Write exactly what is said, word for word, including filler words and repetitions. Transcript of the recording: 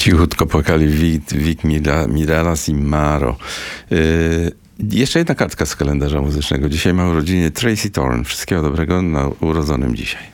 Cichutko płakali Vic, Vic Mireles i Maro. Yy, jeszcze jedna kartka z kalendarza muzycznego. Dzisiaj ma urodziny Tracy Thorn. Wszystkiego dobrego na urodzonym dzisiaj.